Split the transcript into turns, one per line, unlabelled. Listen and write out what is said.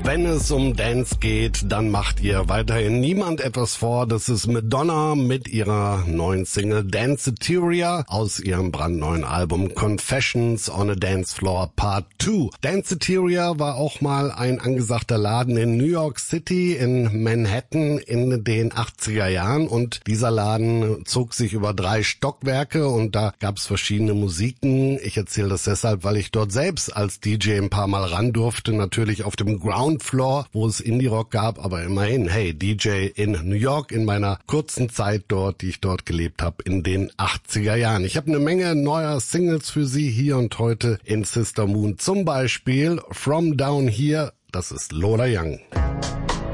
Wenn es um Dance geht, dann macht ihr weiterhin niemand etwas vor. Das ist Madonna mit ihrer neuen Single Danceteria aus ihrem brandneuen Album Confessions on a Dance Floor Part 2. Danceteria war auch mal ein angesagter Laden in New York City in Manhattan in den 80er Jahren und dieser Laden zog sich über 3 Stockwerke und da gab es verschiedene Musiken. Ich erzähle das deshalb, weil ich dort selbst als DJ ein paar Mal ran durfte, natürlich auf dem Ground Floor, wo es Indie-Rock gab, aber immerhin, hey, DJ in New York in meiner kurzen Zeit dort, die ich dort gelebt habe, in den 80er Jahren. Ich habe eine Menge neuer Singles für Sie hier und heute in Sister Moon. Zum Beispiel From Down Here, das ist Lola Young.